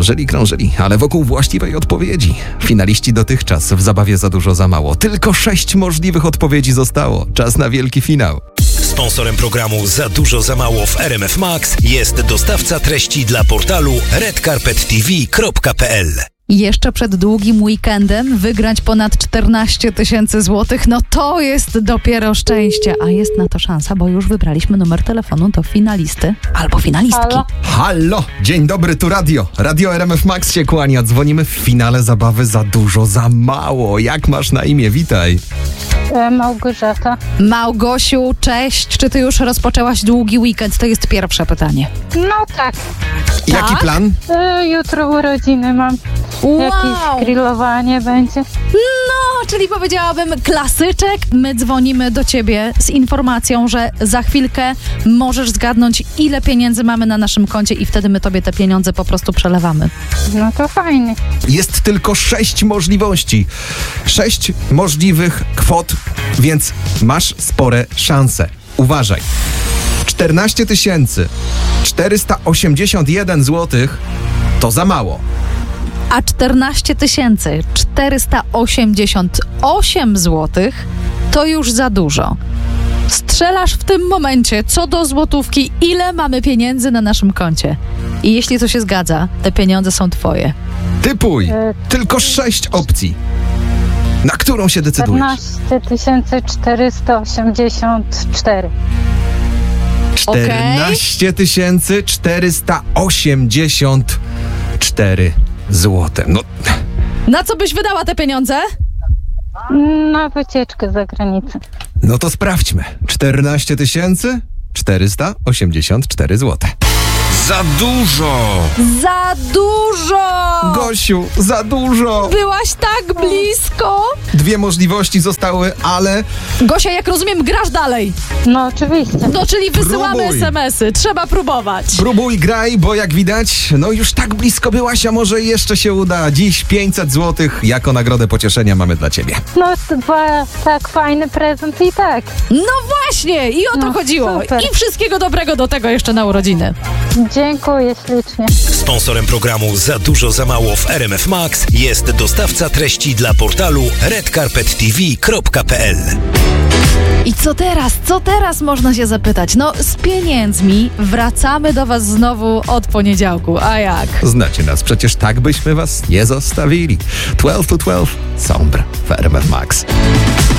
krążyli, ale wokół właściwej odpowiedzi. Finaliści dotychczas w zabawie Za dużo, za mało. Tylko 6 możliwych odpowiedzi zostało. Czas na wielki finał. Sponsorem programu Za dużo, za mało w RMF Max jest dostawca treści dla portalu redcarpettv.pl. Jeszcze przed długim weekendem wygrać ponad 14 000 złotych, no to jest dopiero szczęście. A jest na to szansa, bo już wybraliśmy numer telefonu do finalisty albo finalistki. Halo, dzień dobry, tu radio. Radio RMF Max się kłania. Dzwonimy w finale zabawy Za dużo, za mało. Jak masz na imię? Witaj. Małgorzata. Małgosiu, cześć. Czy ty już rozpoczęłaś długi weekend? To jest pierwsze pytanie. No tak. Jaki plan? Jutro urodziny mam. Jakieś grillowanie będzie. No, czyli powiedziałabym klasyczek. My dzwonimy do ciebie z informacją, że za chwilkę możesz zgadnąć, ile pieniędzy mamy na naszym koncie i wtedy my tobie te pieniądze po prostu przelewamy. No to fajnie. Jest tylko 6 możliwości. 6 możliwych kwot, więc masz spore szanse. Uważaj. 14 481 zł to za mało. A 14 488 zł to już za dużo. Strzelasz w tym momencie co do złotówki, ile mamy pieniędzy na naszym koncie. I jeśli to się zgadza, te pieniądze są twoje. Typuj. Tylko 6 opcji. Na którą się decydujesz? 14 484. 14 484 zł. No, Na co byś wydała te pieniądze? Na wycieczkę za granicę. no to sprawdźmy. 14 484 zł. Za dużo! Za dużo! Gosiu, za dużo! Byłaś tak blisko! 2 możliwości zostały, ale Gosia, jak rozumiem, grasz dalej. No oczywiście. No, czyli wysyłamy Próbuj. SMS-y. Trzeba próbować. próbuj, graj, bo jak widać, no już tak blisko byłaś, a może jeszcze się uda. Dziś 500 zł jako nagrodę pocieszenia mamy dla ciebie. No to tak fajny prezent i tak. No właśnie! I o to No, chodziło. super. I wszystkiego dobrego do tego jeszcze na urodziny. Dziękuję ślicznie. Sponsorem programu Za dużo, za mało w RMF Max jest dostawca treści dla portalu redcarpettv.pl. I co teraz? Co teraz można się zapytać? No, z pieniędzmi wracamy do was znowu od poniedziałku. A jak? Znacie nas, przecież tak byśmy was nie zostawili. 12 to 12, Sombre w RMF Max.